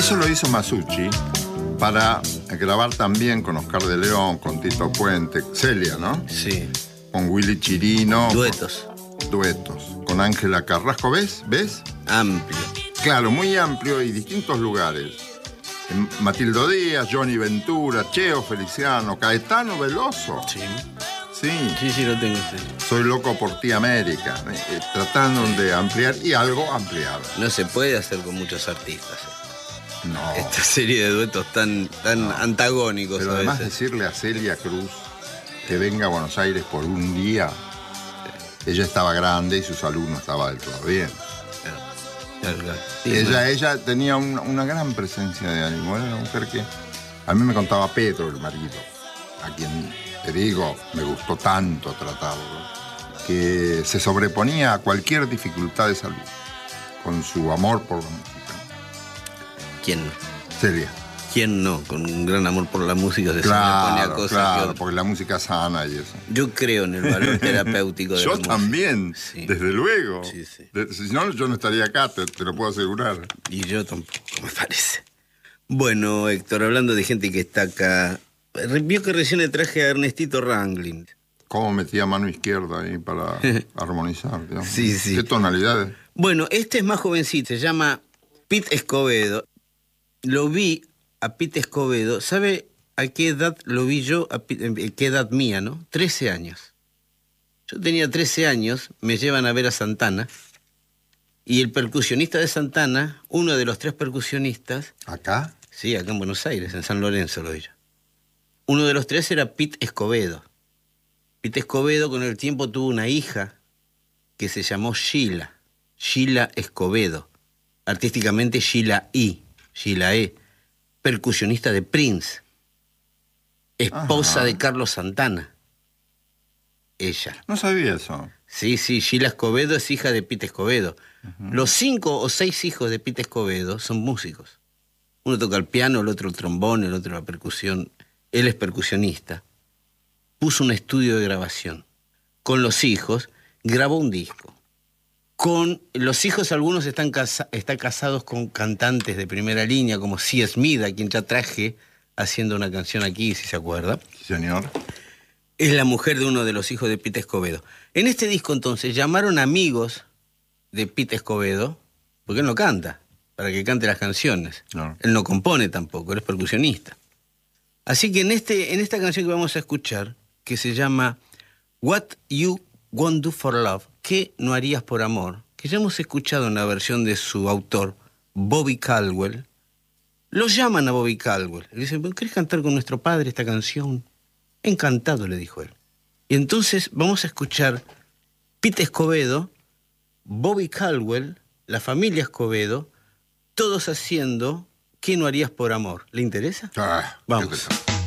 Eso lo hizo Masucci para grabar también con Oscar de León, con Tito Puente, Celia, ¿no? Sí. Con Willy Chirino. Duetos. Duetos. Con Ángela Carrasco, ¿ves? Amplio. Claro, muy amplio y distintos lugares. Matildo Díaz, Johnny Ventura, Cheo Feliciano, Caetano Veloso. Sí. Sí. Lo tengo. Sí. Soy loco por ti, América. Tratando de ampliar y algo ampliar. No se puede hacer con muchos artistas. No. Esta serie de duetos tan antagónicos. Pero a además veces. decirle a Celia Cruz que venga a Buenos Aires por un día. Ella estaba grande y su salud no estaba del todo bien. Claro. Sí, Ella tenía una gran presencia de ánimo. Era una mujer que... A mí me contaba Pedro, el marido, a quien, te digo, me gustó tanto tratarlo, que se sobreponía a cualquier dificultad de salud con su amor por la música. ¿Quién no? Celia. ¿Quién no? Con un gran amor por la música se sobrepone a cosas. Claro, porque la música sana y eso. Yo creo en el valor terapéutico de la música. Yo también, Sí. desde luego. Sí. Si no, yo no estaría acá, te lo puedo asegurar. Y yo tampoco, me parece. Bueno, Héctor, hablando de gente que está acá, vio que recién le traje a Ernestito Ranglin. ¿Cómo metía mano izquierda ahí para armonizar? Digamos? Sí. ¿Qué tonalidades? Bueno, este es más jovencito, se llama Pete Escobedo. Lo vi a Pete Escobedo, ¿sabe a qué edad lo vi yo? ¿Qué edad mía, no? 13 años. Yo tenía 13 años, me llevan a ver a Santana, y el percusionista de Santana, uno de los 3 percusionistas... ¿Acá? Sí, acá en Buenos Aires, en San Lorenzo lo vi yo. Uno de los 3 era Pete Escobedo. Pete Escobedo con el tiempo tuvo una hija que se llamó Sheila Escobedo, artísticamente Sheila E., percusionista de Prince, esposa de Carlos Santana. Ella. No sabía eso. Sí, Sheila Escobedo es hija de Pete Escobedo. Los 5 o 6 hijos de Pete Escobedo son músicos. Uno toca el piano, el otro el trombón, el otro la percusión. Él es percusionista. Puso un estudio de grabación. Con los hijos grabó un disco. Con los hijos algunos están casados con cantantes de primera línea, como C. Smith, a quien ya traje haciendo una canción aquí, si se acuerda. Sí, señor. Es la mujer de uno de los hijos de Pete Escobedo. En este disco, entonces, llamaron amigos de Pete Escobedo, porque él no canta, para que cante las canciones. No. Él no compone tampoco, él es percusionista. Así que en esta canción que vamos a escuchar, que se llama What You Won't Do for Love, ¿qué no harías por amor?, que ya hemos escuchado en la versión de su autor, Bobby Caldwell. Lo llaman a Bobby Caldwell. Le dicen, ¿querés cantar con nuestro padre esta canción? Encantado, le dijo él. Y entonces vamos a escuchar Pete Escobedo, Bobby Caldwell, la familia Escobedo, todos haciendo ¿qué no harías por amor? ¿Le interesa? Ah, Vamos. ¿qué tal?